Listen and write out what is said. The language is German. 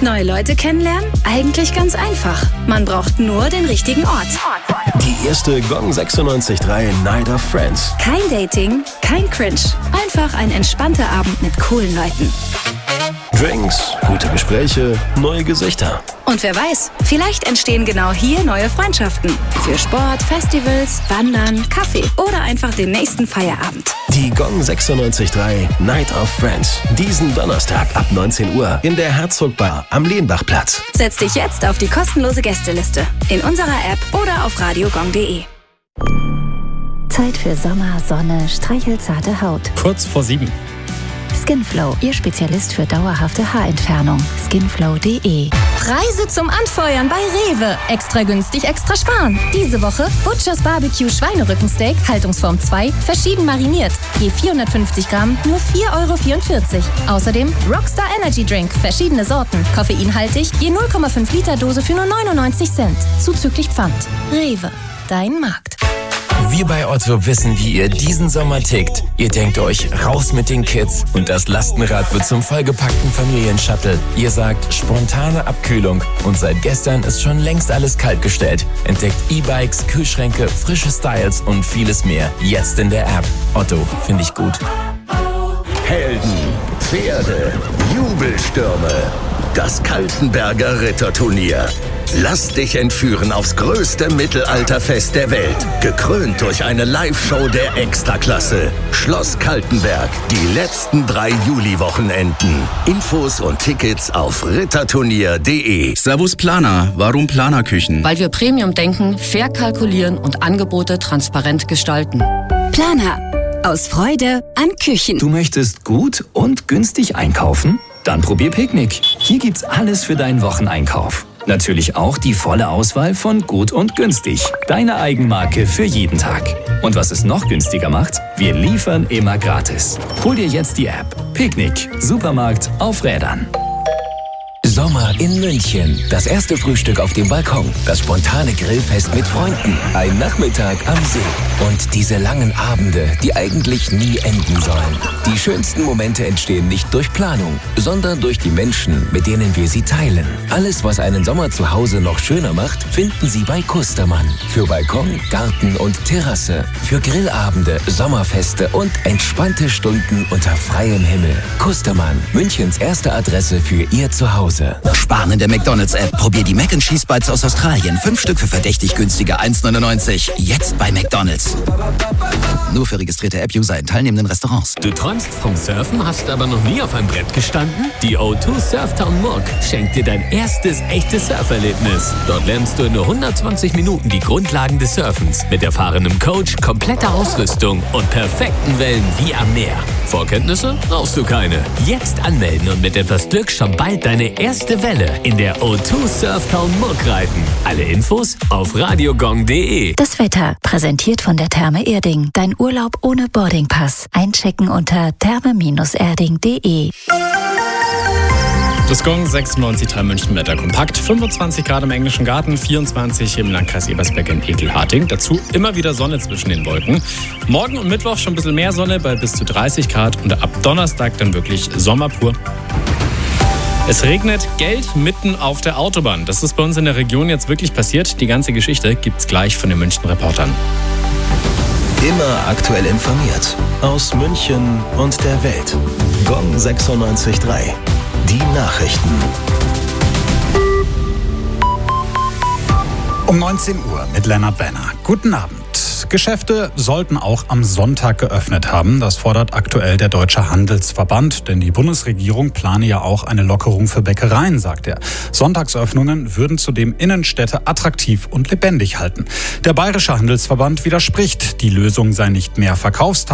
Neue Leute kennenlernen? Eigentlich ganz einfach. Man braucht nur den richtigen Ort. Die erste Gong 96.3 Night of Friends. Kein Dating, kein Cringe. Einfach ein entspannter Abend mit coolen Leuten. Drinks, gute Gespräche, neue Gesichter. Und wer weiß, vielleicht entstehen genau hier neue Freundschaften. Für Sport, Festivals, Wandern, Kaffee oder einfach den nächsten Feierabend. Die Gong 96.3 Night of Friends. Diesen Donnerstag ab 19 Uhr in der Herzogbar am Lehnbachplatz. Setz dich jetzt auf die kostenlose Gästeliste. In unserer App oder auf radiogong.de. Zeit für Sommer, Sonne, streichelzarte Haut. Kurz vor 7. Skinflow, Ihr Spezialist für dauerhafte Haarentfernung. Skinflow.de. Preise zum Anfeuern bei Rewe. Extra günstig, extra sparen. Diese Woche Butchers Barbecue Schweinerückensteak, Haltungsform 2, verschieden mariniert. Je 450 Gramm, nur 4,44 €. Außerdem Rockstar Energy Drink, verschiedene Sorten. Koffeinhaltig, je 0,5 Liter Dose für nur 99 Cent. Zuzüglich Pfand. Rewe, dein Markt. Wir bei Otto wissen, wie ihr diesen Sommer tickt. Ihr denkt euch, raus mit den Kids und das Lastenrad wird zum vollgepackten Familienshuttle. Ihr sagt, spontane Abkühlung und seit gestern ist schon längst alles kaltgestellt. Entdeckt E-Bikes, Kühlschränke, frische Styles und vieles mehr. Jetzt in der App. Otto, finde ich gut. Helden, Pferde, Jubelstürme. Das Kaltenberger Ritterturnier. Lass dich entführen aufs größte Mittelalterfest der Welt. Gekrönt durch eine Live-Show der Extraklasse. Schloss Kaltenberg. Die letzten 3 Juli-Wochenenden. Infos und Tickets auf ritterturnier.de. Servus Planer. Warum Planerküchen? Weil wir Premium denken, fair kalkulieren und Angebote transparent gestalten. Planer. Aus Freude an Küchen. Du möchtest gut und günstig einkaufen? Dann probier Picknick. Hier gibt's alles für deinen Wocheneinkauf. Natürlich auch die volle Auswahl von Gut und Günstig. Deine Eigenmarke für jeden Tag. Und was es noch günstiger macht? Wir liefern immer gratis. Hol dir jetzt die App. Picknick. Supermarkt auf Rädern. Sommer in München. Das erste Frühstück auf dem Balkon. Das spontane Grillfest mit Freunden. Ein Nachmittag am See. Und diese langen Abende, die eigentlich nie enden sollen. Die schönsten Momente entstehen nicht durch Planung, sondern durch die Menschen, mit denen wir sie teilen. Alles, was einen Sommer zu Hause noch schöner macht, finden Sie bei Kustermann. Für Balkon, Garten und Terrasse. Für Grillabende, Sommerfeste und entspannte Stunden unter freiem Himmel. Kustermann, Münchens erste Adresse für Ihr Zuhause. Sparen in der McDonald's-App. Probier die Mac & Cheese Bites aus Australien. 5 Stück für verdächtig günstige 1,99. Jetzt bei McDonald's. Nur für registrierte App-User in teilnehmenden Restaurants. Du träumst vom Surfen, hast aber noch nie auf einem Brett gestanden? Die O2 Surftown Muck schenkt dir dein erstes echtes Surferlebnis. Dort lernst du in nur 120 Minuten die Grundlagen des Surfens. Mit erfahrenem Coach, kompletter Ausrüstung und perfekten Wellen wie am Meer. Vorkenntnisse brauchst du keine. Jetzt anmelden und mit etwas Glück schon bald deine erste Welle in der O2 Surftown Muck reiten. Alle Infos auf radiogong.de. Das Wetter, präsentiert von der Therme Erding. Dein Urlaub ohne Boardingpass. Einchecken unter therme-erding.de. Das Gong 96.3 München Wetter kompakt. 25 Grad im Englischen Garten, 24 im Landkreis Ebersberg in Ekelharting. Dazu immer wieder Sonne zwischen den Wolken. Morgen und Mittwoch schon ein bisschen mehr Sonne bei bis zu 30 Grad und ab Donnerstag dann wirklich Sommer pur. Es regnet Geld mitten auf der Autobahn. Das ist bei uns in der Region jetzt wirklich passiert. Die ganze Geschichte gibt's gleich von den München-Reportern. Immer aktuell informiert. Aus München und der Welt. Gong 96.3. Die Nachrichten. Um 19 Uhr mit Lennart Wenner. Guten Abend. Geschäfte sollten auch am Sonntag geöffnet haben. Das fordert aktuell der Deutsche Handelsverband. Denn die Bundesregierung plane ja auch eine Lockerung für Bäckereien, sagt er. Sonntagsöffnungen würden zudem Innenstädte attraktiv und lebendig halten. Der Bayerische Handelsverband widerspricht. Die Lösung sei nicht mehr Verkaufstag